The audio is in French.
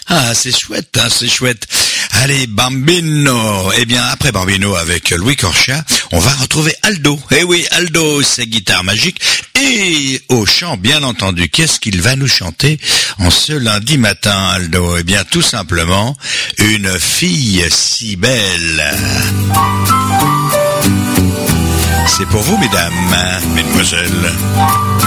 Ah, c'est chouette, hein, c'est chouette. Allez, Bambino. Eh bien, après Bambino avec Louis Corchia, on va retrouver Aldo. Eh oui, Aldo, ses guitares magiques. Et au chant, bien entendu, qu'est-ce qu'il va nous chanter en ce lundi matin, Aldo? Eh bien, tout simplement, une fille si belle. C'est pour vous, mesdames, mesdemoiselles.